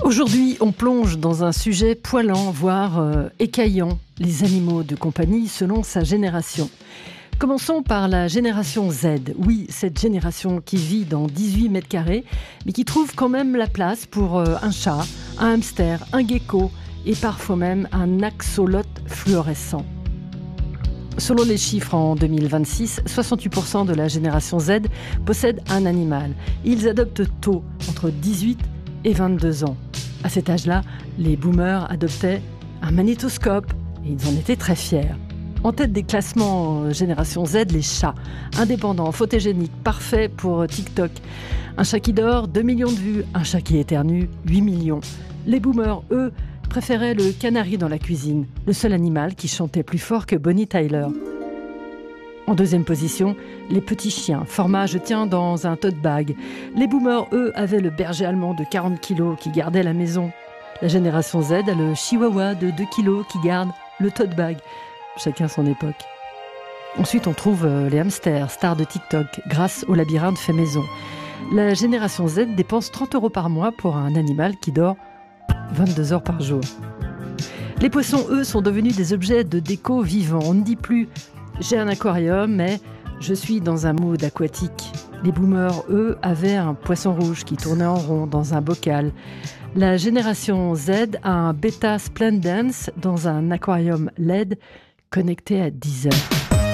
Aujourd'hui, on plonge dans un sujet poilant, voire écaillant, les animaux de compagnie selon sa génération. Commençons par la génération Z. Oui, cette génération qui vit dans 18 mètres carrés, mais qui trouve quand même la place pour un chat, un hamster, un gecko et parfois même un axolote fluorescent. Selon les chiffres en 2026, 68% de la génération Z possède un animal. Ils adoptent tôt, entre 18 et 22 ans. À cet âge-là, les boomers adoptaient un magnétoscope et ils en étaient très fiers. En tête des classements génération Z, les chats. Indépendants, photogéniques, parfaits pour TikTok. Un chat qui dort, 2 millions de vues. Un chat qui éternue, 8 millions. Les boomers, eux, préféraient le canari dans la cuisine, le seul animal qui chantait plus fort que Bonnie Tyler. En deuxième position, les petits chiens, format je tiens dans un tote bag. Les boomers, eux, avaient le berger allemand de 40 kilos qui gardait la maison. La génération Z a le chihuahua de 2 kilos qui garde le tote bag. Chacun son époque. Ensuite, on trouve les hamsters, stars de TikTok, grâce au labyrinthe fait maison. La génération Z dépense 30 € par mois pour un animal qui dort 22 heures par jour. Les poissons, eux, sont devenus des objets de déco vivants. On ne dit plus « j'ai un aquarium, mais je suis dans un mood aquatique ». Les boomers, eux, avaient un poisson rouge qui tournait en rond dans un bocal. La génération Z a un Beta Splendens dans un aquarium LED connecté à 10 heures.